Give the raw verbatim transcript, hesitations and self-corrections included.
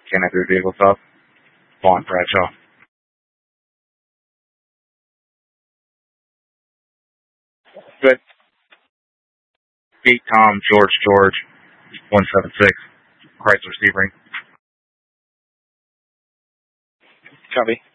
Can I do vehicle stuff? Vaughn Bradshaw. Good. Pete Tom George George one seven six Chrysler Sebring. Copy.